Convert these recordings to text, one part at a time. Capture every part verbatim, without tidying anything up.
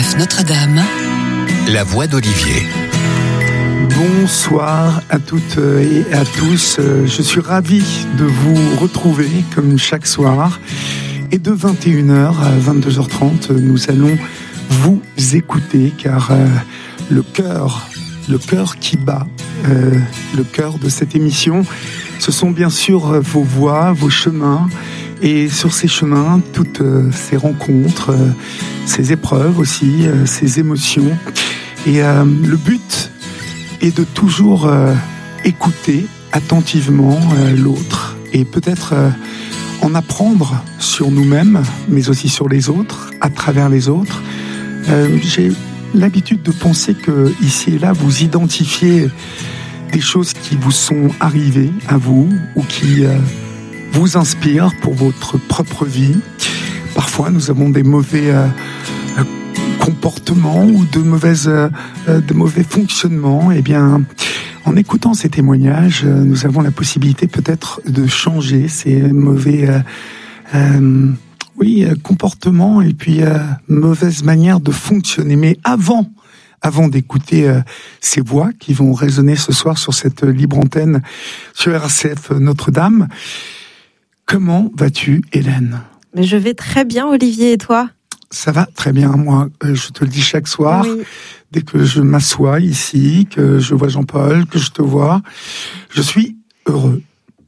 F Notre-Dame, la voix d'Olivier. Bonsoir à toutes et à tous. Je suis ravi de vous retrouver comme chaque soir. Et de vingt et une heures à vingt-deux heures trente, nous allons vous écouter car euh, le cœur, le cœur qui bat, euh, le cœur de cette émission, ce sont bien sûr vos voix, vos chemins. Et sur ces chemins, toutes euh, ces rencontres, euh, ces épreuves aussi, euh, ces émotions. Et euh, le but est de toujours euh, écouter attentivement euh, l'autre et peut-être euh, en apprendre sur nous-mêmes, mais aussi sur les autres, à travers les autres. Euh, j'ai l'habitude de penser que ici et là, vous identifiez des choses qui vous sont arrivées à vous ou qui euh, vous inspirent pour votre propre vie. Parfois, nous avons des mauvais euh, comportements ou de mauvaises, euh, de mauvais fonctionnements. Eh bien, en écoutant ces témoignages, euh, nous avons la possibilité peut-être de changer ces mauvais euh, euh, oui, comportements et puis euh, mauvaises manières de fonctionner. Mais avant, avant d'écouter euh, ces voix qui vont résonner ce soir sur cette libre antenne sur R C F Notre-Dame, comment vas-tu, Hélène ? Mais je vais très bien, Olivier, et toi ? Ça va très bien, moi, je te le dis chaque soir, oui. Dès que je m'assois ici, que je vois Jean-Paul, que je te vois, je suis heureux.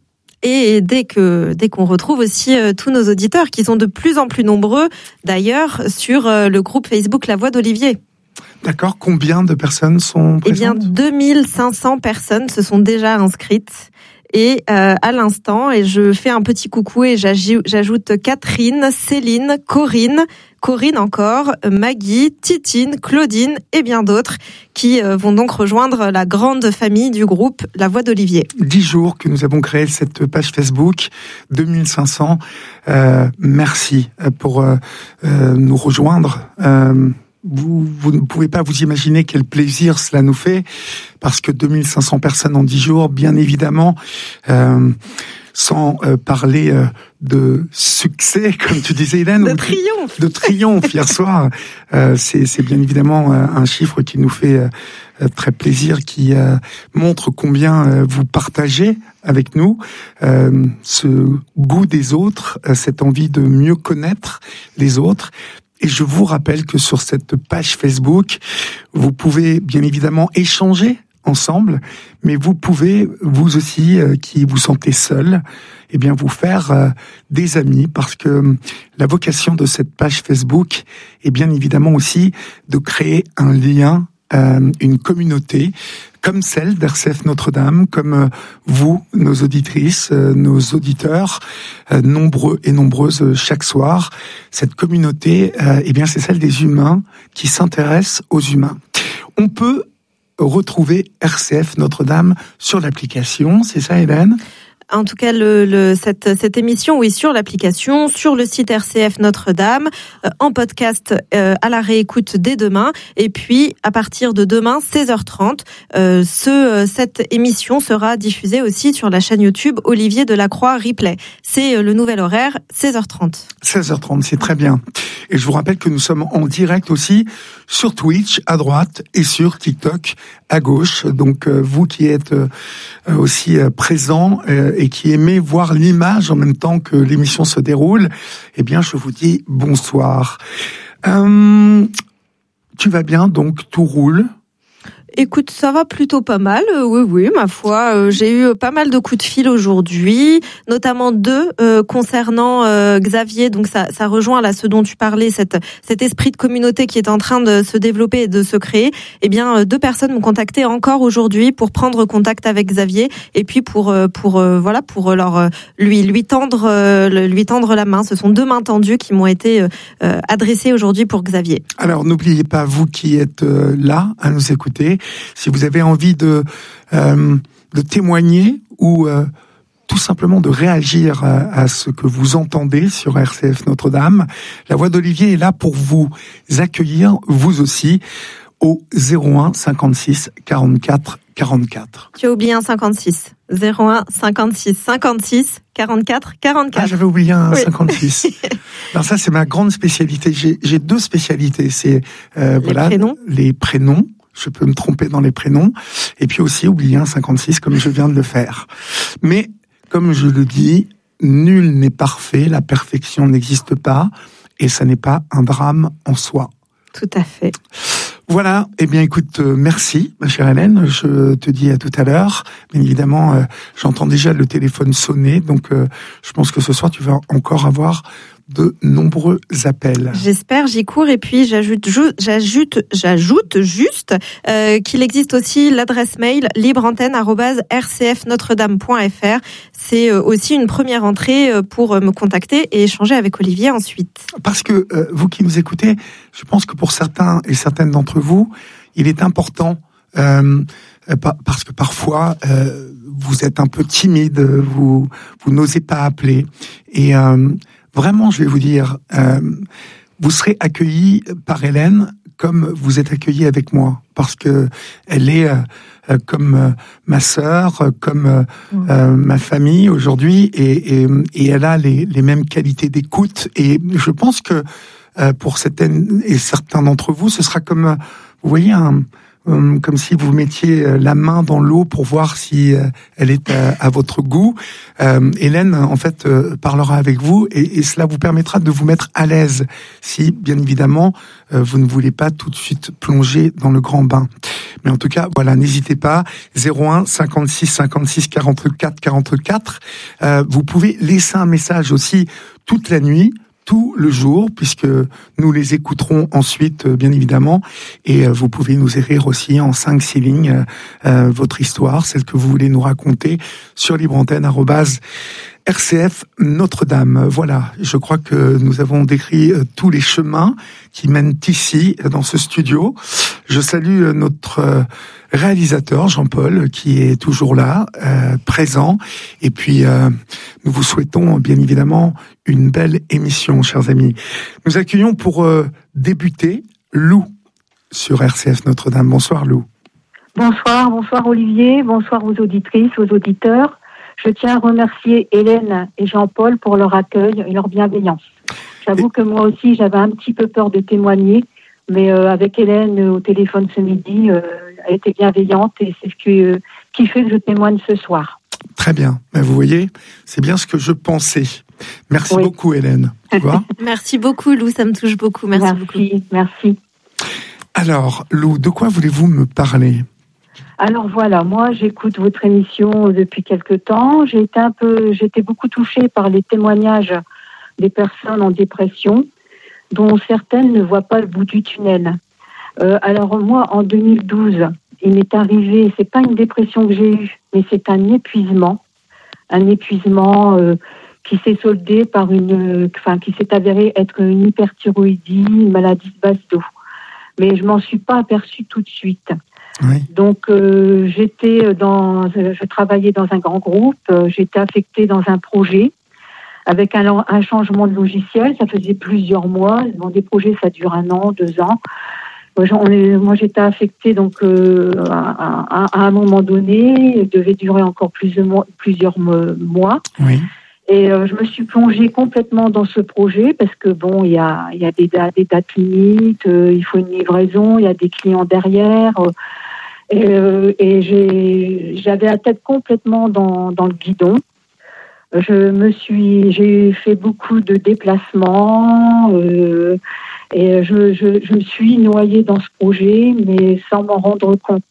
Et dès que dès qu'on retrouve aussi euh, tous nos auditeurs, qui sont de plus en plus nombreux, d'ailleurs, sur euh, le groupe Facebook La Voix d'Olivier. D'accord, combien de personnes sont présentes ? Eh bien, deux mille cinq cents personnes se sont déjà inscrites. Et euh, à l'instant, et je fais un petit coucou et j'ajoute Catherine, Céline, Corinne, Corinne encore, Maggie, Titine, Claudine et bien d'autres qui euh, vont donc rejoindre la grande famille du groupe La Voix d'Olivier. Dix jours que nous avons créé cette page Facebook, deux mille cinq cents. Euh, merci pour euh, euh, nous rejoindre. Euh, Vous, vous ne pouvez pas vous imaginer quel plaisir cela nous fait, parce que deux mille cinq cents personnes en dix jours, bien évidemment, euh, sans euh, parler euh, de succès, comme tu disais, Hélène. De triomphe. De triomphe hier soir. Euh, c'est, c'est bien évidemment euh, un chiffre qui nous fait euh, très plaisir, qui euh, montre combien euh, vous partagez avec nous euh, ce goût des autres, euh, cette envie de mieux connaître les autres. Et je vous rappelle que sur cette page Facebook, vous pouvez bien évidemment échanger ensemble, mais vous pouvez, vous aussi, euh, qui vous sentez seul, eh bien vous faire euh, des amis, parce que la vocation de cette page Facebook est bien évidemment aussi de créer un lien, euh, une communauté, comme celle d'R C F Notre-Dame, comme euh, vous, nos auditrices, euh, nos auditeurs, euh, nombreux et nombreuses euh, chaque soir. Cette communauté, euh, eh bien, c'est celle des humains qui s'intéressent aux humains. On peut retrouver R C F Notre-Dame sur l'application, c'est ça, Hélène ? En tout cas, le, le, cette, cette émission, oui, sur l'application, sur le site R C F Notre-Dame, euh, en podcast euh, à la réécoute dès demain. Et puis, à partir de demain, seize heures trente, euh, ce, cette émission sera diffusée aussi sur la chaîne YouTube Olivier Delacroix Replay. C'est euh, le nouvel horaire, seize heures trente. seize heures trente, c'est très bien. Et je vous rappelle que nous sommes en direct aussi sur Twitch à droite et sur TikTok à gauche. Donc euh, vous qui êtes euh, aussi euh, présents euh, et qui aimez voir l'image en même temps que l'émission se déroule, eh bien je vous dis bonsoir. Euh, tu vas bien, donc tout roule ? Écoute, ça va plutôt pas mal, euh, oui, oui, ma foi. Euh, j'ai eu pas mal de coups de fil aujourd'hui, notamment deux euh, concernant euh, Xavier. Donc ça, ça rejoint là ce dont tu parlais, cette, cet esprit de communauté qui est en train de se développer et de se créer. Eh bien, euh, deux personnes m'ont contacté encore aujourd'hui pour prendre contact avec Xavier et puis pour euh, pour euh, voilà pour leur euh, lui lui tendre euh, lui tendre la main. Ce sont deux mains tendues qui m'ont été euh, adressées aujourd'hui pour Xavier. Alors n'oubliez pas, vous qui êtes euh, là à nous écouter, si vous avez envie de, euh, de témoigner ou euh, tout simplement de réagir à, à ce que vous entendez sur R C F Notre-Dame, la Voix d'Olivier est là pour vous accueillir, vous aussi. au zéro un cinquante-six quarante-quatre quarante-quatre. Tu as oublié un cinquante-six. zéro un cinquante-six cinquante-six quarante-quatre quarante-quatre. Ah, j'avais oublié un oui. cinquante-six. Alors ça, c'est ma grande spécialité. J'ai, j'ai deux spécialités. C'est euh, les voilà prénoms. les prénoms. Je peux me tromper dans les prénoms. Et puis aussi oublier un cinquante-six comme je viens de le faire. Mais comme je le dis, nul n'est parfait. La perfection n'existe pas. Et ça n'est pas un drame en soi. Tout à fait. Voilà, eh bien écoute, euh, merci ma chère Hélène, je te dis à tout à l'heure. Bien évidemment, euh, j'entends déjà le téléphone sonner, donc euh, je pense que ce soir tu vas encore avoir de nombreux appels. J'espère, j'y cours, et puis j'ajoute, j'ajoute, j'ajoute juste euh, qu'il existe aussi l'adresse mail libreantenne arobase r c f notre dame point f r. C'est aussi une première entrée pour me contacter et échanger avec Olivier ensuite. Parce que euh, vous qui nous écoutez, je pense que pour certains et certaines d'entre vous, il est important, euh, parce que parfois euh, vous êtes un peu timide, vous vous n'osez pas appeler, et euh, vraiment, je vais vous dire, euh, vous serez accueillis par Hélène comme vous êtes accueillis avec moi, parce que elle est euh, comme euh, ma sœur, comme euh, euh, ma famille aujourd'hui, et, et, et elle a les, les mêmes qualités d'écoute. Et je pense que euh, pour certaines et certains d'entre vous, ce sera comme, euh, vous voyez, un comme si vous mettiez la main dans l'eau pour voir si elle est à, à votre goût. Euh, Hélène, en fait, euh, parlera avec vous et, et cela vous permettra de vous mettre à l'aise si, bien évidemment, euh, vous ne voulez pas tout de suite plonger dans le grand bain. Mais en tout cas, voilà, n'hésitez pas. zéro un cinquante-six cinquante-six quarante-quatre quarante-quatre. Euh, vous pouvez laisser un message aussi toute la nuit, tout le jour, puisque nous les écouterons ensuite, bien évidemment, et vous pouvez nous écrire aussi en cinq six lignes euh, votre histoire, celle que vous voulez nous raconter, sur libreantenne arobase R C F Notre-Dame. Voilà, je crois que nous avons décrit euh, tous les chemins qui mènent ici, dans ce studio. Je salue euh, notre euh, réalisateur, Jean-Paul, qui est toujours là, euh, présent. Et puis, euh, nous vous souhaitons, bien évidemment, une belle émission, chers amis. Nous accueillons pour euh, débuter Lou sur R C F Notre-Dame. Bonsoir, Lou. Bonsoir, bonsoir Olivier, bonsoir aux auditrices, aux auditeurs. Je tiens à remercier Hélène et Jean-Paul pour leur accueil et leur bienveillance. J'avoue que moi aussi, j'avais un petit peu peur de témoigner, mais euh, avec Hélène au téléphone ce midi, euh, elle était bienveillante et c'est ce qui, euh, qui fait que je témoigne ce soir. Très bien. Ben, vous voyez, c'est bien ce que je pensais. Merci oui. beaucoup, Hélène. Tu vois merci beaucoup, Lou, ça me touche beaucoup. Merci, merci beaucoup. Merci. Alors, Lou, de quoi voulez-vous me parler ? Alors voilà, moi j'écoute votre émission depuis quelque temps. J'ai été un peu, j'étais beaucoup touchée par les témoignages des personnes en dépression, dont certaines ne voient pas le bout du tunnel. Euh, alors moi, en deux mille douze, il m'est arrivé, c'est pas une dépression que j'ai eue, mais c'est un épuisement, un épuisement euh, qui s'est soldé par une, enfin qui s'est avéré être une hyperthyroïdie, une maladie de base d'eau. Mais je m'en suis pas aperçue tout de suite. Oui. Donc euh, j'étais dans, je travaillais dans un grand groupe, euh, j'étais affectée dans un projet avec un, un changement de logiciel. Ça faisait plusieurs mois. Bon, des projets ça dure un an, deux ans. Moi, on est, moi j'étais affectée donc euh, à, à, à un moment donné, il devait durer encore plus de mois, plusieurs mois. Oui. Et euh, je me suis plongée complètement dans ce projet parce que bon, il y a, il y a des, des dates limites, euh, il faut une livraison, il y a des clients derrière. Euh, et euh, et j'ai, j'avais la tête complètement dans, dans le guidon. Je me suis, j'ai fait beaucoup de déplacements euh, et je, je, je me suis noyée dans ce projet, mais sans m'en rendre compte.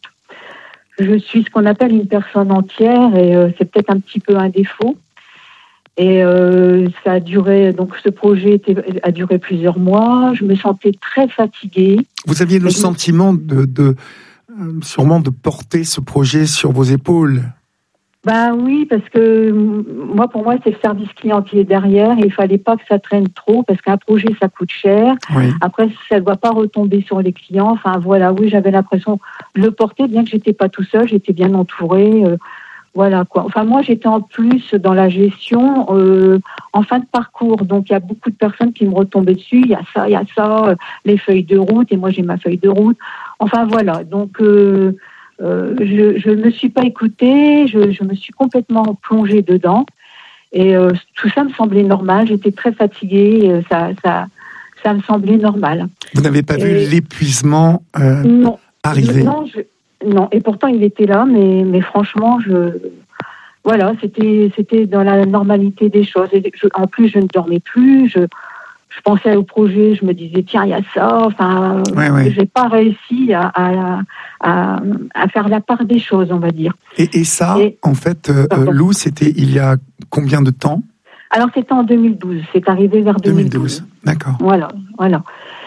Je suis ce qu'on appelle une personne entière et euh, c'est peut-être un petit peu un défaut. Et euh, ça a duré, donc ce projet était, a duré plusieurs mois. Je me sentais très fatiguée. Vous aviez le et sentiment de, de euh, sûrement de porter ce projet sur vos épaules. Ben oui, parce que moi, pour moi, c'est le service client qui est derrière. Et il fallait pas que ça traîne trop, parce qu'un projet, ça coûte cher. Oui. Après, ça ne doit pas retomber sur les clients. Enfin voilà, oui, j'avais l'impression de le porter, bien que j'étais pas tout seul, j'étais bien entourée. Euh, Voilà quoi. Enfin moi j'étais en plus dans la gestion euh, en fin de parcours, donc il y a beaucoup de personnes qui me retombaient dessus. Il y a ça, il y a ça, euh, les feuilles de route et moi j'ai ma feuille de route. Enfin voilà, donc euh, euh, je ne me suis pas écoutée, je, je me suis complètement plongée dedans. Et euh, tout ça me semblait normal, j'étais très fatiguée, ça, ça, ça me semblait normal. Vous n'avez pas et... vu l'épuisement euh, non, arriver? Non, je, non, et pourtant il était là, mais, mais franchement, je, voilà, c'était, c'était dans la normalité des choses. Et je, en plus, je ne dormais plus, je, je pensais au projet, je me disais, tiens, il y a ça, enfin, ouais, ouais. j'ai pas réussi à, à, à, à faire la part des choses, on va dire. Et, et ça, et, en fait, euh, Lou, c'était il y a combien de temps? Alors, c'était en deux mille douze, c'est arrivé vers deux mille douze. deux mille douze, d'accord. Voilà, voilà.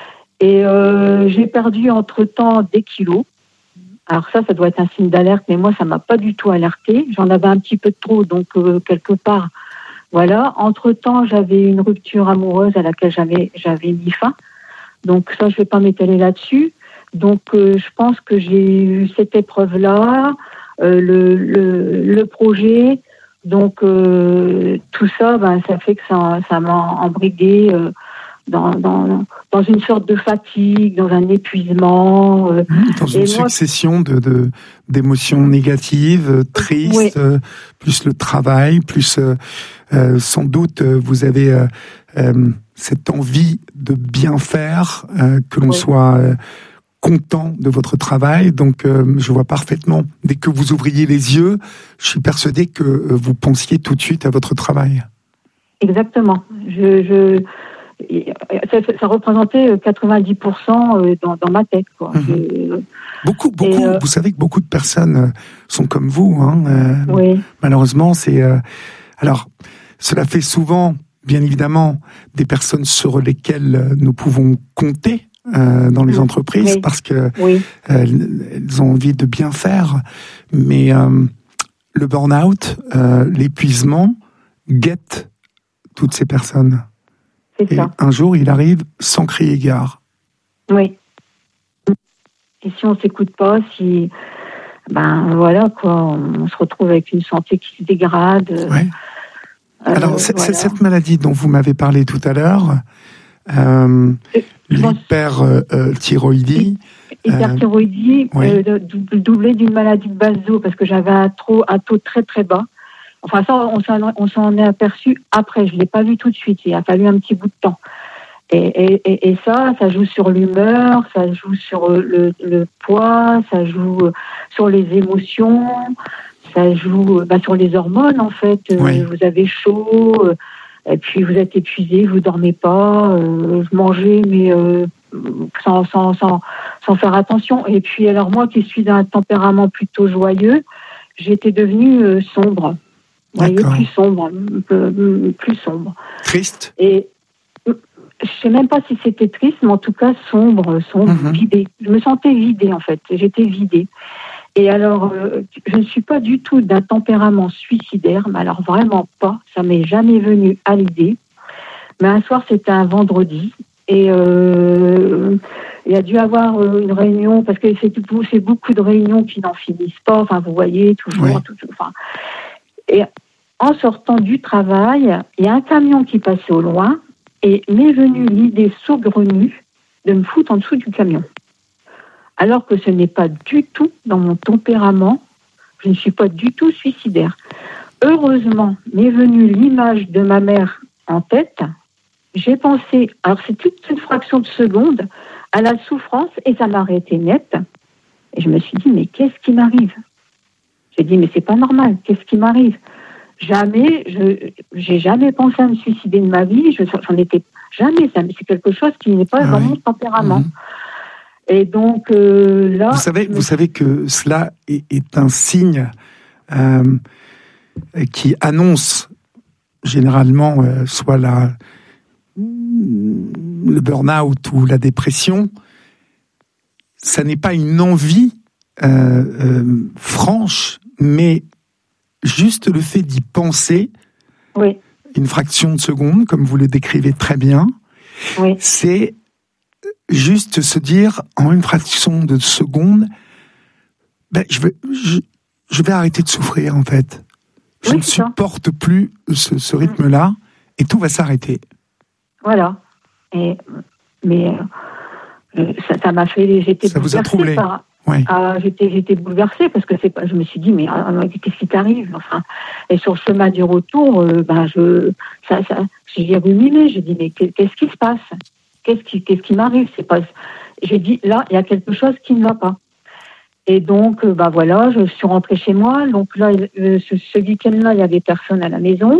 Et euh, j'ai perdu entre-temps des kilos. Alors ça, ça doit être un signe d'alerte, mais moi, ça m'a pas du tout alerté. J'en avais un petit peu de trop, donc euh, quelque part, voilà. Entre-temps, j'avais une rupture amoureuse à laquelle j'avais, j'avais mis fin. Donc ça, je vais pas m'étaler là-dessus. Donc euh, je pense que j'ai eu cette épreuve-là, euh, le, le, le projet. Donc euh, tout ça, ben, ça fait que ça, ça m'a embrigué euh, dans, dans, dans une sorte de fatigue, dans un épuisement. Euh, dans une succession moi, de, de, d'émotions négatives, tristes, oui. euh, plus le travail, plus euh, euh, sans doute vous avez euh, euh, cette envie de bien faire, euh, que l'on oui. soit... Euh, content de votre travail, donc euh, je vois parfaitement, dès que vous ouvriez les yeux, je suis persuadé que euh, vous pensiez tout de suite à votre travail. Exactement. Je, je, ça, ça représentait quatre-vingt-dix pour cent dans, dans ma tête. Quoi. Mmh. Je, beaucoup, beaucoup, euh, vous savez que beaucoup de personnes sont comme vous. Hein, euh, oui. Malheureusement, c'est... Euh, alors, cela fait souvent, bien évidemment, des personnes sur lesquelles nous pouvons compter, Euh, dans les entreprises oui. parce que oui. euh, elles ont envie de bien faire, mais euh, le burn-out, euh, l'épuisement guette toutes ces personnes. C'est et ça. Un jour, il arrive sans crier gare. Oui. Et si on s'écoute pas, si ben voilà quoi, on se retrouve avec une santé qui se dégrade. Ouais. Euh, Alors c'est, voilà. c'est cette maladie dont vous m'avez parlé tout à l'heure. Euh, l'hyperthyroïdie. Hyperthyroïdie, euh, oui. euh, doublée d'une maladie de base d'eau, parce que j'avais un, trop, un taux très très bas. Enfin, ça, on s'en, on s'en est aperçu après, je ne l'ai pas vu tout de suite, il a fallu un petit bout de temps. Et, et, et ça, ça joue sur l'humeur, ça joue sur le, le poids, ça joue sur les émotions, ça joue bah, sur les hormones, en fait. Oui. Vous avez chaud. Et puis vous êtes épuisé, vous dormez pas, euh, vous mangez mais euh, sans, sans, sans, sans faire attention. Et puis alors moi qui suis d'un tempérament plutôt joyeux, j'étais devenue euh, sombre. Vous voyez, plus sombre, euh, plus sombre. Triste. Et je sais même pas si c'était triste, mais en tout cas sombre, sombre, mm-hmm. vidée. Je me sentais vidée en fait, j'étais vidée. Et alors, euh, je ne suis pas du tout d'un tempérament suicidaire, mais alors vraiment pas, ça m'est jamais venu à l'idée. Mais un soir, c'était un vendredi, et euh, il y a dû avoir une réunion, parce que c'est, c'est beaucoup de réunions qui n'en finissent pas, enfin vous voyez, toujours, oui. tout, enfin. Et en sortant du travail, il y a un camion qui passait au loin, et m'est venue l'idée saugrenue de me foutre en dessous du camion. Alors que ce n'est pas du tout dans mon tempérament, je ne suis pas du tout suicidaire. Heureusement, m'est venue l'image de ma mère en tête. J'ai pensé, alors c'est toute une fraction de seconde, à la souffrance et ça m'a arrêté net. Et je me suis dit, mais qu'est-ce qui m'arrive ? J'ai dit, mais c'est pas normal, qu'est-ce qui m'arrive ? Jamais, je j'ai jamais pensé à me suicider de ma vie, je, j'en étais jamais, ça, c'est quelque chose qui n'est pas ah dans oui. mon tempérament. Mmh. Et donc euh, là, vous savez, vous savez que cela est, est un signe euh, qui annonce généralement euh, soit la le burn-out ou la dépression. Ça n'est pas une envie euh, euh, franche, mais juste le fait d'y penser, oui. une fraction de seconde, comme vous le décrivez très bien, oui. c'est juste se dire en une fraction de seconde, ben, je, vais, je, je vais arrêter de souffrir en fait. Je oui, ne supporte ça. plus ce, ce rythme-là et tout va s'arrêter. Voilà. Et, mais ça, ça m'a fait, j'étais ça vous a troublé. Par, oui. ah, j'étais, j'étais bouleversée parce que c'est pas, je me suis dit, mais ah, qu'est-ce qui t'arrive, enfin. Et sur le chemin du retour, euh, ben, je, ça, ça, j'ai ruminé, j'ai dit, mais qu'est-ce qui se passe? Qu'est-ce qui, qu'est-ce qui m'arrive? C'est pas, j'ai dit, là, il y a quelque chose qui ne va pas. Et donc, euh, bah voilà, je suis rentrée chez moi. Donc là, euh, ce, ce week-end-là, il y avait personne à la maison.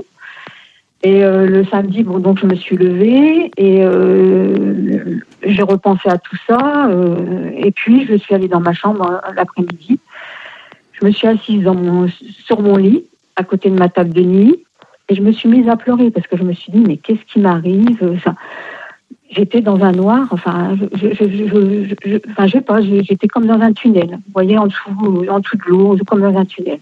Et euh, le samedi, bon, donc je me suis levée et euh, j'ai repensé à tout ça. Euh, et puis, je suis allée dans ma chambre euh, l'après-midi. Je me suis assise dans mon, sur mon lit, à côté de ma table de nuit, et je me suis mise à pleurer parce que je me suis dit, mais qu'est-ce qui m'arrive? Enfin, j'étais dans un noir, enfin, je, je, je, je, je, enfin, je sais pas, j'étais comme dans un tunnel. Vous voyez, en dessous, en dessous de l'eau, comme dans un tunnel.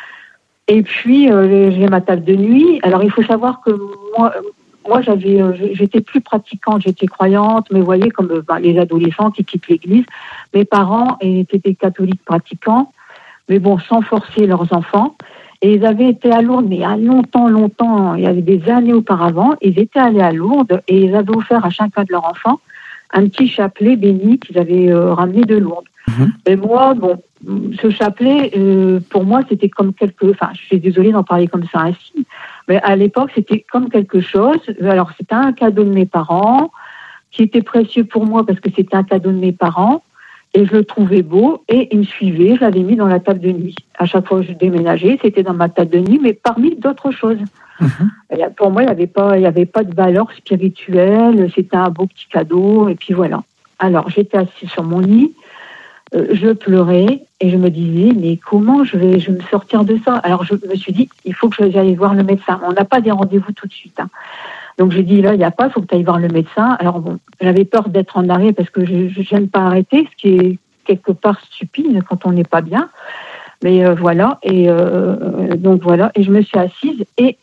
Et puis, euh, j'ai ma table de nuit. Alors, il faut savoir que moi, moi, j'avais, euh, j'étais plus pratiquante, j'étais croyante, mais vous voyez, comme euh, ben, les adolescents qui quittent l'église, mes parents étaient des catholiques pratiquants, mais bon, sans forcer leurs enfants. Et ils avaient été à Lourdes, mais il y a longtemps, longtemps, il y avait des années auparavant, ils étaient allés à Lourdes et ils avaient offert à chacun de leurs enfants un petit chapelet béni qu'ils avaient euh, ramené de Lourdes. Mmh. Et moi, bon, ce chapelet, euh, pour moi, c'était comme quelque... Enfin, je suis désolée d'en parler comme ça ainsi, mais à l'époque, c'était comme quelque chose. Alors, c'était un cadeau de mes parents, qui était précieux pour moi parce que c'était un cadeau de mes parents, et je le trouvais beau, et il me suivait, je l'avais mis dans la table de nuit. À chaque fois que je déménageais, c'était dans ma table de nuit, mais parmi d'autres choses. Mmh. Pour moi, il n'y avait pas, il n'y avait pas de valeur spirituelle, c'était un beau petit cadeau, et puis voilà. Alors, j'étais assise sur mon lit, euh, je pleurais, et je me disais, mais comment je vais, je vais me sortir de ça? Alors, je me suis dit, il faut que j'aille voir le médecin. On n'a pas des rendez-vous tout de suite, hein. Donc, j'ai dit, là, il n'y a pas, il faut que tu ailles voir le médecin. Alors, bon, j'avais peur d'être en arrêt parce que je n'aime pas arrêter, ce qui est quelque part stupide quand on n'est pas bien. Mais euh, voilà, et euh, donc voilà, et je me suis assise, et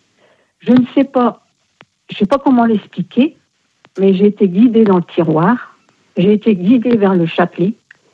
je ne sais pas, je ne sais pas comment l'expliquer, mais j'ai été guidée dans le tiroir, j'ai été guidée vers le chapelet,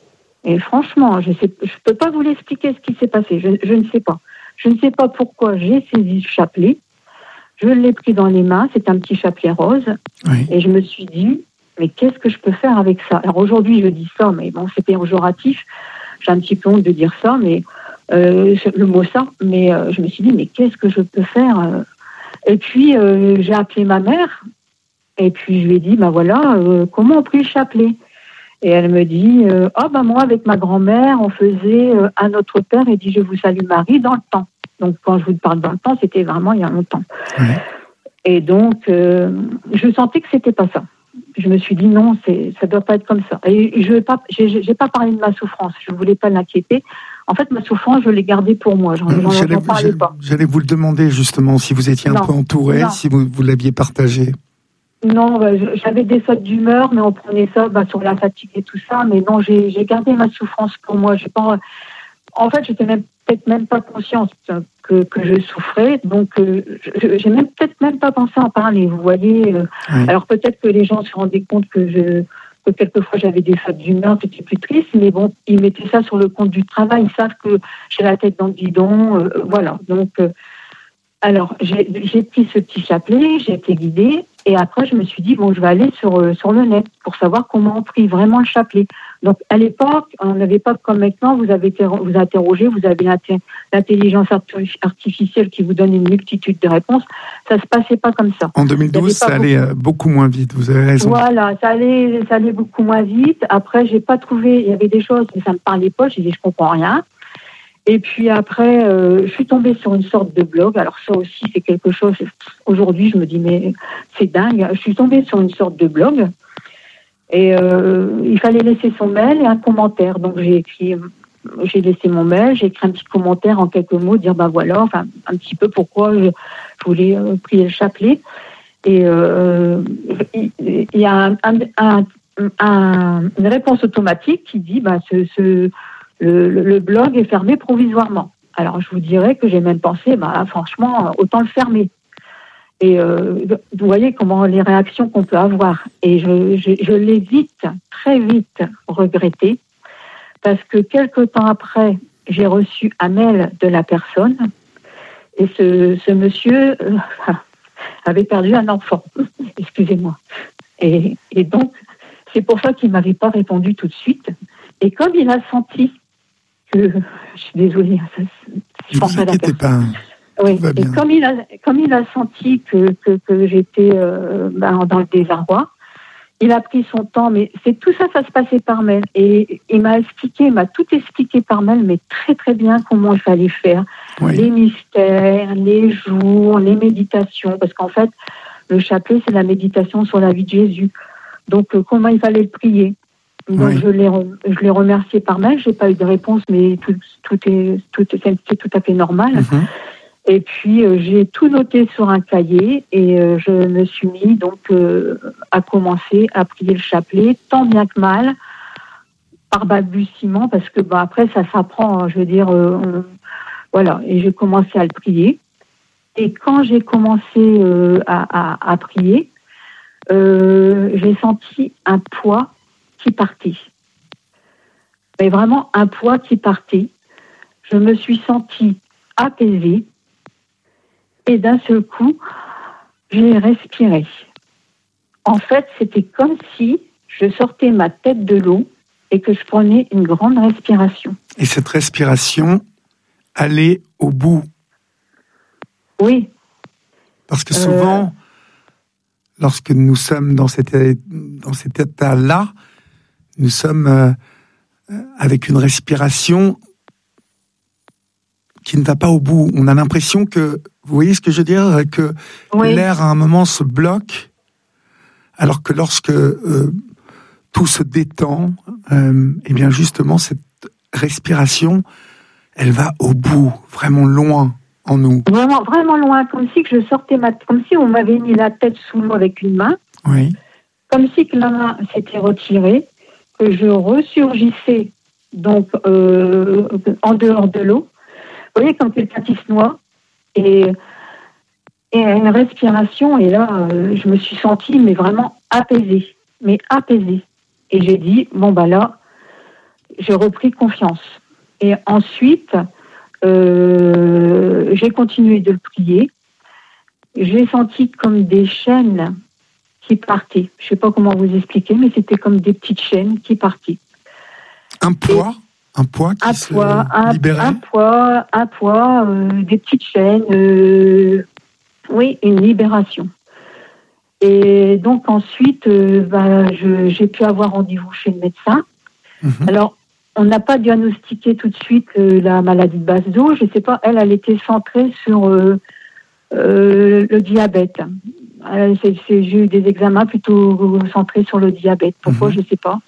et franchement, je ne je peux pas vous l'expliquer ce qui s'est passé, je, je ne sais pas. Je ne sais pas pourquoi j'ai saisi le chapelet. Je l'ai pris dans les mains, c'est un petit chapelet rose, oui. Et je me suis dit, mais qu'est-ce que je peux faire avec ça? Alors aujourd'hui, je dis ça, mais bon, c'est péjoratif, j'ai un petit peu honte de dire ça, mais euh, le mot ça, mais euh, je me suis dit, mais qu'est-ce que je peux faire? Et puis, euh, j'ai appelé ma mère, et puis je lui ai dit, ben voilà, euh, comment on prie le chapelet? Et elle me dit, euh, ah ben moi, avec ma grand-mère, on faisait euh, à notre Père, et dit, je vous salue Marie, dans le temps. Donc, quand je vous parle dans le temps, c'était vraiment il y a longtemps. Oui. Et donc, euh, je sentais que c'était pas ça. Je me suis dit, non, c'est, ça doit pas être comme ça. Et je n'ai pas, j'ai, j'ai pas parlé de ma souffrance. Je voulais pas l'inquiéter. En fait, ma souffrance, je l'ai gardée pour moi. J'en, j'en, j'allais, j'en parlais j'allais, pas. J'allais vous le demander, justement, si vous étiez un non, peu entouré, non. si vous, vous l'aviez partagé. Non, bah, j'avais des sautes d'humeur, mais on prenait ça bah, sur la fatigue et tout ça. Mais non, j'ai, j'ai gardé ma souffrance pour moi. J'ai pas... En fait, j'étais même peut-être même pas consciente que, que je souffrais, donc euh, je, j'ai même peut-être même pas pensé à en parler. Vous voyez, euh, oui. Alors peut-être que les gens se rendaient compte que je que quelquefois j'avais des fautes d'humeur, que j'étais plus triste, mais bon, ils mettaient ça sur le compte du travail. Ils savent que j'ai la tête dans le guidon, euh, voilà. Donc, euh, alors j'ai, j'ai pris ce petit chapelet, j'ai été guidée, et après je me suis dit bon, je vais aller sur euh, sur le net pour savoir comment on prie vraiment le chapelet. Donc, à l'époque, on n'avait pas comme maintenant, vous avez été, vous interrogez, vous avez l'intelligence artificielle qui vous donne une multitude de réponses. Ça se passait pas comme ça. En deux mille douze, ça allait beaucoup... beaucoup moins vite, vous avez raison. Voilà, ça allait, ça allait beaucoup moins vite. Après, j'ai pas trouvé, il y avait des choses, mais ça me parlait pas, j'ai dit, je comprends rien. Et puis après, euh, je suis tombée sur une sorte de blog. Alors ça aussi, c'est quelque chose, aujourd'hui, je me dis, mais c'est dingue. Je suis tombée sur une sorte de blog. Et euh, il fallait laisser son mail et un commentaire. Donc j'ai écrit, j'ai laissé mon mail, j'ai écrit un petit commentaire en quelques mots, dire ben voilà, enfin un petit peu pourquoi je, je voulais euh, prier le chapelet. Et euh, il, il y a un, un, un, un, une réponse automatique qui dit ben ce, ce le, le blog est fermé provisoirement. Alors je vous dirais que j'ai même pensé ben franchement autant le fermer. Et euh, vous voyez comment les réactions qu'on peut avoir. Et je, je, je l'ai vite, très vite regretté, parce que quelques temps après, j'ai reçu un mail de la personne, et ce, ce monsieur euh, avait perdu un enfant. Excusez-moi. Et, et donc, c'est pour ça qu'il ne m'avait pas répondu tout de suite. Et comme il a senti que, je suis désolée, ça, je pense à la personne. Pas. Oui. Et comme il a, comme il a senti que, que, que j'étais euh, ben, dans le désarroi, il a pris son temps, mais c'est tout ça, ça se passait par mail. Et il m'a expliqué, il m'a tout expliqué par mail, mais très très bien comment il fallait faire. Oui. Les mystères, les jours, les méditations, parce qu'en fait, le chapelet, c'est la méditation sur la vie de Jésus. Donc, euh, comment il fallait le prier. Donc, oui. je, l'ai, je l'ai remercié par mail, je n'ai pas eu de réponse, mais tout, tout, est, tout, c'est tout à fait normal. Mm-hmm. Et puis, euh, j'ai tout noté sur un cahier et euh, je me suis mis donc euh, à commencer à prier le chapelet, tant bien que mal, par balbutiement, parce que bah, après, ça s'apprend, hein, je veux dire, euh, on, voilà. Et j'ai commencé à le prier. Et quand j'ai commencé euh, à, à, à prier, euh, j'ai senti un poids qui partait. Mais vraiment un poids qui partait. Je me suis sentie apaisée. Et d'un seul coup, j'ai respiré. En fait, c'était comme si je sortais ma tête de l'eau et que je prenais une grande respiration. Et cette respiration allait au bout. Oui. Parce que souvent, euh... lorsque nous sommes dans cet, dans cet état-là, nous sommes euh, avec une respiration qui ne va pas au bout. On a l'impression que, vous voyez ce que je veux dire, que oui. l'air à un moment se bloque, alors que lorsque euh, tout se détend, euh, et bien justement cette respiration, elle va au bout, vraiment loin en nous. Vraiment, vraiment loin, comme si que je sortais ma, comme si on m'avait mis la tête sous l'eau avec une main, oui. comme si que la main s'était retirée, que je ressurgissais donc euh, en dehors de l'eau. Vous voyez, comme quelqu'un qui se noie, et, et une respiration, et là, euh, je me suis sentie, mais vraiment apaisée, mais apaisée. Et j'ai dit, bon, bah là, j'ai repris confiance. Et ensuite, euh, j'ai continué de le prier. J'ai senti comme des chaînes qui partaient. Je ne sais pas comment vous expliquer, mais c'était comme des petites chaînes qui partaient. Un poids et, Un poids qui un se poids, un, libérait un poids, un poids, euh, des petites chaînes, euh, oui, une libération. Et donc ensuite, euh, bah, je, j'ai pu avoir rendez-vous chez le médecin. Mm-hmm. Alors, on n'a pas diagnostiqué tout de suite euh, la maladie de Basedow. Je ne sais pas, elle, elle était centrée sur euh, euh, le diabète. Euh, c'est, c'est, j'ai eu des examens plutôt centrés sur le diabète. Pourquoi, mm-hmm. je ne sais pas.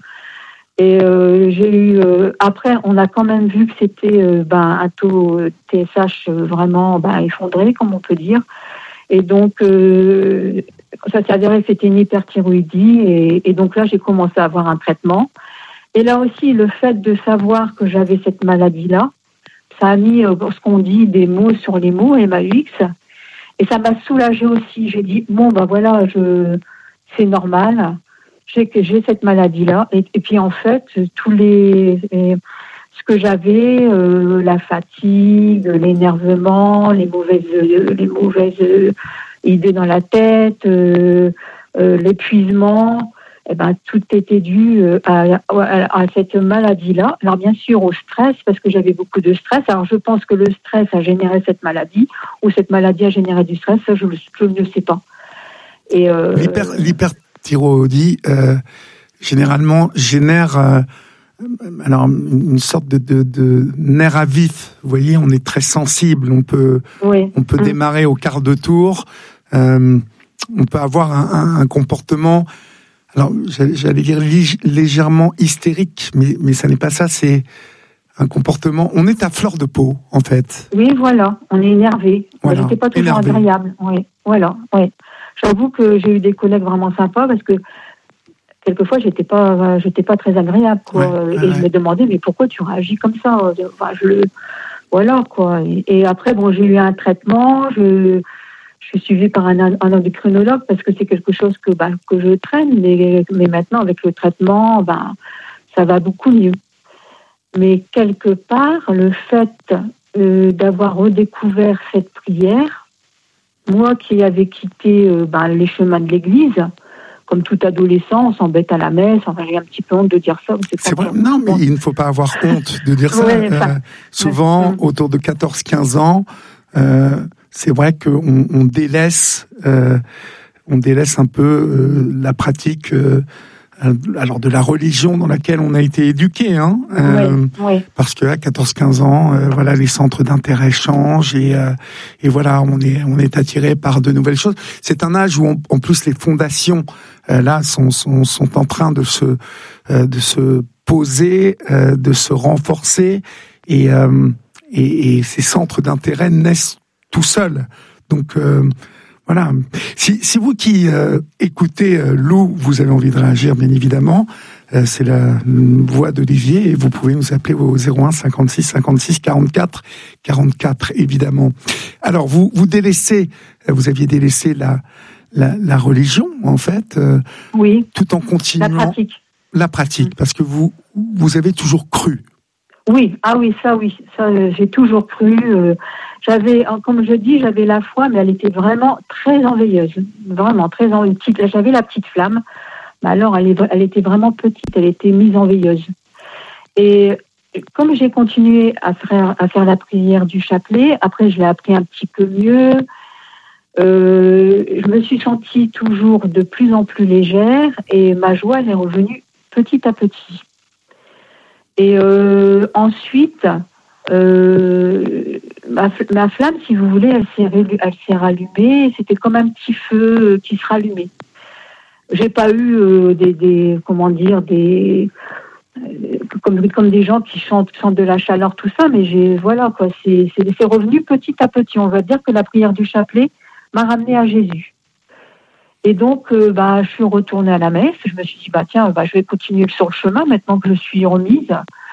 Et euh, j'ai eu euh, après, on a quand même vu que c'était euh, ben, un taux T S H vraiment ben, effondré, comme on peut dire. Et donc, euh, ça s'est avéré que c'était une hyperthyroïdie. Et, et donc là, j'ai commencé à avoir un traitement. Et là aussi, le fait de savoir que j'avais cette maladie-là, ça a mis, euh, ce qu'on dit, des mots sur les mots, M A U X. Et ça m'a soulagée aussi. J'ai dit, bon, ben voilà, je, c'est normal. J'ai que j'ai cette maladie-là, et, et puis en fait, tous les, les ce que j'avais, euh, la fatigue, l'énervement, les mauvaises, les mauvaises idées dans la tête, euh, euh, l'épuisement, eh ben tout était dû à, à, à cette maladie-là. Alors bien sûr au stress, parce que j'avais beaucoup de stress. Alors je pense que le stress a généré cette maladie, ou cette maladie a généré du stress. Ça, je, je ne sais pas. Et euh, l'hyper, l'hyper thyroïdie euh, généralement génère euh, alors une sorte de, de, de nerf à vif. Vous voyez, on est très sensible. On peut oui. on peut mmh. démarrer au quart de tour. Euh, on peut avoir un, un, un comportement. Alors j'allais, j'allais dire légèrement hystérique, mais mais ça n'est pas ça. C'est un comportement. On est à fleur de peau en fait. Oui, voilà. On est énervé. Voilà. J'étais pas toujours énervé. Agréable. Oui, voilà. Oui. J'avoue que j'ai eu des collègues vraiment sympas parce que quelquefois j'étais pas, j'étais pas très agréable quoi. Ouais, et ouais. Je me demandais mais pourquoi tu réagis comme ça. Enfin, je, voilà quoi. Et, et après bon, j'ai eu un traitement. Je, je suis suivie par un, un endocrinologue parce que c'est quelque chose que bah, que je traîne. Mais, mais maintenant avec le traitement, ben ça va beaucoup mieux. Mais quelque part le fait euh, d'avoir redécouvert cette prière. Moi qui avais quitté euh, ben, les chemins de l'Église, comme tout adolescent, on s'embête à la messe. Enfin, j'ai un petit peu honte de dire ça. C'est, c'est vrai. Non, mais il ne faut pas avoir honte de dire ça. Ouais, euh, souvent, ouais. autour de quatorze quinze ans, euh, c'est vrai qu'on on délaisse, euh, on délaisse un peu euh, la pratique. Euh, alors de la religion dans laquelle on a été éduqué, hein, euh, oui, oui. parce que à quatorze quinze ans, euh, voilà, les centres d'intérêt changent et euh, et voilà, on est on est attiré par de nouvelles choses. C'est un âge où on, en plus les fondations euh, là sont sont sont en train de se euh, de se poser, euh, de se renforcer et, euh, et et ces centres d'intérêt naissent tout seuls. Donc euh, Voilà. Si, si vous qui euh, écoutez euh, Lou, vous avez envie de réagir, bien évidemment, euh, c'est la voix d'Olivier et vous pouvez nous appeler au zéro un cinquante-six cinquante-six quarante-quatre quarante-quatre, évidemment. Alors, vous vous délaissez, vous aviez délaissé la la, la religion, en fait, euh, oui, tout en continuant la pratique. La pratique, parce que vous vous avez toujours cru. Oui, ah oui, ça, oui, ça, euh, j'ai toujours cru. Euh, j'avais, comme je dis, j'avais la foi, mais elle était vraiment très enveilleuse, vraiment très en, une petite. J'avais la petite flamme, mais alors elle, est, elle était vraiment petite, elle était mise en veilleuse. Et comme j'ai continué à faire, à faire la prière du chapelet, après je l'ai appris un petit peu mieux. Euh, je me suis sentie toujours de plus en plus légère et ma joie elle est revenue petit à petit. Et euh, ensuite, euh, ma, ma flamme, si vous voulez, elle s'est, elle s'est rallumée. C'était comme un petit feu qui se rallumait. J'ai pas eu euh, des, des, comment dire, des, euh, comme, comme des gens qui chantent, chantent de la chaleur, tout ça. Mais j'ai, voilà quoi, c'est, c'est, c'est revenu petit à petit. On va dire que la prière du chapelet m'a ramenée à Jésus. Et donc, euh, bah, je suis retournée à la messe. Je me suis dit, bah tiens, bah, je vais continuer sur le chemin maintenant que je suis remise.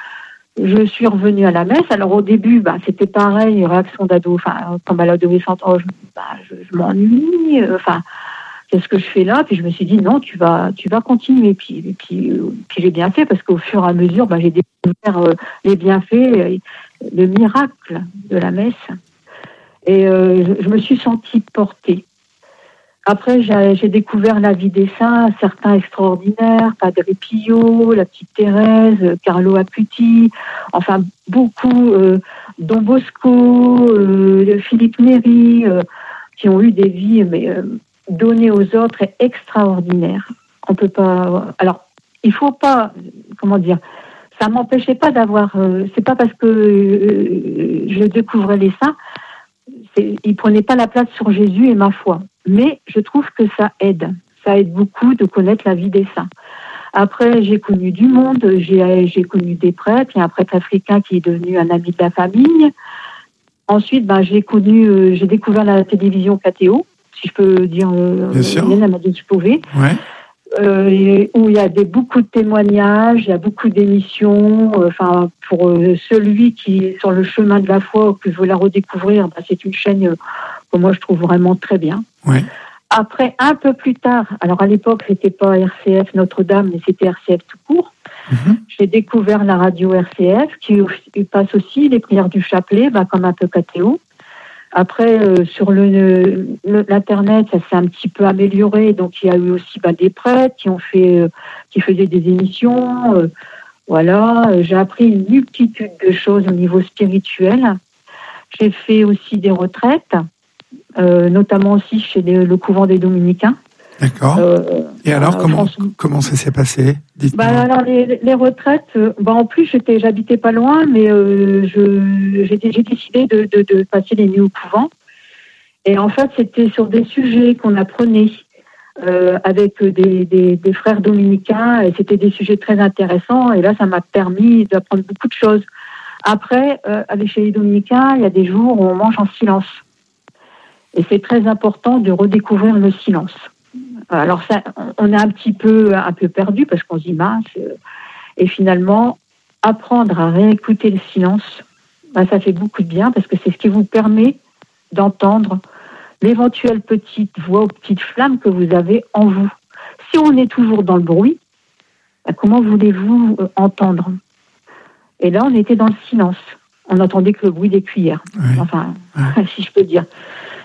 Je suis revenue à la messe. Alors au début, bah, c'était pareil, réaction d'ado, enfin, comme à l'adolescente, oh, je, bah, je, je m'ennuie. Enfin, qu'est-ce que je fais là ? Puis je me suis dit, non, tu vas, tu vas continuer. Puis, et puis, euh, puis j'ai bien fait parce qu'au fur et à mesure, bah, j'ai découvert euh, les bienfaits, euh, le miracle de la messe. Et euh, je, je me suis sentie portée. Après, j'ai, j'ai découvert la vie des saints, certains extraordinaires, Padre Pio, la petite Thérèse, Carlo Acuti, enfin beaucoup, euh, Don Bosco, euh, Philippe Néri, euh, qui ont eu des vies mais, euh, données aux autres et extraordinaires. On peut pas. Alors, il faut pas, comment dire, ça m'empêchait pas d'avoir. Euh, c'est pas parce que euh, je découvrais les saints, c'est, ils prenaient pas la place sur Jésus et ma foi. Mais je trouve que ça aide. Ça aide beaucoup de connaître la vie des saints. Après, j'ai connu du monde, j'ai, j'ai connu des prêtres. Il y a un prêtre africain qui est devenu un ami de la famille. Ensuite, ben, j'ai connu, euh, j'ai découvert la télévision K T O, si je peux dire, euh, Hélène m'a dit que je pouvais. Ouais. Euh, où il y a des, beaucoup de témoignages, il y a beaucoup d'émissions. Euh, enfin, pour euh, celui qui est sur le chemin de la foi ou qui veut la redécouvrir, ben, c'est une chaîne euh, que moi je trouve vraiment très bien. Ouais. Après, un peu plus tard, alors à l'époque c'était pas R C F Notre-Dame, mais c'était R C F tout court. Mm-hmm. J'ai découvert la radio R C F qui passe aussi les prières du chapelet, ben, comme un peu K T O. Après, euh, sur le, le, l'internet, ça s'est un petit peu amélioré. Donc, il y a eu aussi bah, des prêtres qui ont fait, euh, qui faisaient des émissions. Euh, voilà, j'ai appris une multitude de choses au niveau spirituel. J'ai fait aussi des retraites, euh, notamment aussi chez les, le couvent des Dominicains. D'accord. Euh, Et alors, euh, comment, France... comment ça s'est passé ? Dites-moi. Bah, alors, les, les retraites, euh, bah, en plus, j'étais, j'habitais pas loin, mais euh, je, j'ai, j'ai décidé de, de, de passer les nuits au couvent. Et en fait, c'était sur des sujets qu'on apprenait euh, avec des, des, des frères dominicains, et c'était des sujets très intéressants. Et là, ça m'a permis d'apprendre beaucoup de choses. Après, euh, avec chez les dominicains, il y a des jours où on mange en silence. Et c'est très important de redécouvrir le silence. Alors ça, on est un petit peu, un peu perdu parce qu'on se dit mince. Et finalement, apprendre à réécouter le silence, ben ça fait beaucoup de bien parce que c'est ce qui vous permet d'entendre l'éventuelle petite voix ou petite flamme que vous avez en vous. Si on est toujours dans le bruit, ben comment voulez-vous entendre ? Et là, on était dans le silence. On n'entendait que le bruit des cuillères. Oui. Enfin, oui. Si je peux dire.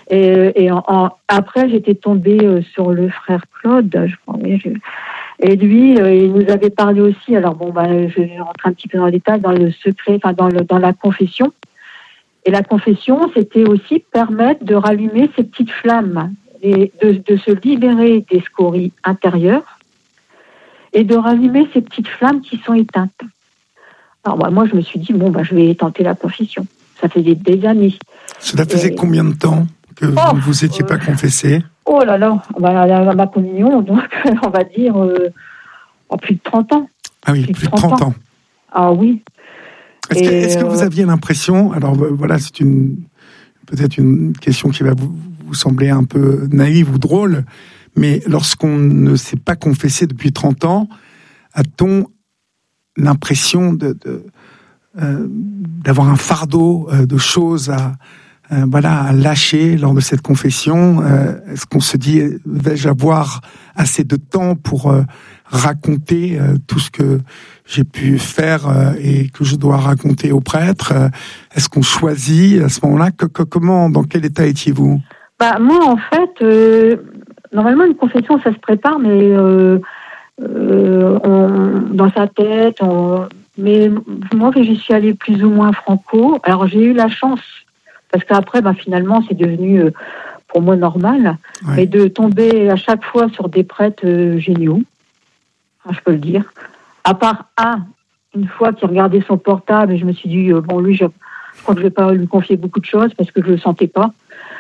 Et, et en, en, après, j'étais tombée euh, sur le frère Claude, je crois. Oui, je, et lui, euh, il nous avait parlé aussi. Alors bon, bah, je vais rentrer un petit peu dans les détails, dans le secret, enfin dans, le, dans la confession. Et la confession, c'était aussi permettre de rallumer ces petites flammes, et de, de se libérer des scories intérieures et de rallumer ces petites flammes qui sont éteintes. Alors bah, moi, je me suis dit, bon, bah, je vais tenter la confession. Ça faisait des années. Cela faisait et... combien de temps que oh, vous ne vous étiez euh... pas confessé? Oh là là, bah, la, la, ma communion, donc on va dire euh, oh, plus de trente ans. Ah oui, plus, plus de trente, trente ans. ans. Ah oui. Est-ce que, est-ce que vous aviez l'impression, alors voilà, c'est une peut-être une question qui va vous, vous sembler un peu naïve ou drôle, mais lorsqu'on ne s'est pas confessé depuis trente ans, a-t-on l'impression de, de, euh, d'avoir un fardeau euh, de choses à, euh, voilà, à lâcher lors de cette confession? euh, Est-ce qu'on se dit, vais-je avoir assez de temps pour euh, raconter euh, tout ce que j'ai pu faire euh, et que je dois raconter au prêtre? euh, Est-ce qu'on choisit à ce moment-là que, que, comment, dans quel état étiez-vous? Bah moi, en fait, euh, normalement une confession, ça se prépare, mais euh, euh, on, dans sa tête. On, mais moi, j'y suis allée plus ou moins franco. Alors j'ai eu la chance, parce qu'après, bah, finalement, c'est devenu euh, pour moi normal, ouais. Mais de tomber à chaque fois sur des prêtres euh, géniaux, je peux le dire. À part un, une fois qui regardait son portable, et je me suis dit, euh, bon, lui, je, je crois que je ne vais pas lui confier beaucoup de choses parce que je ne le sentais pas.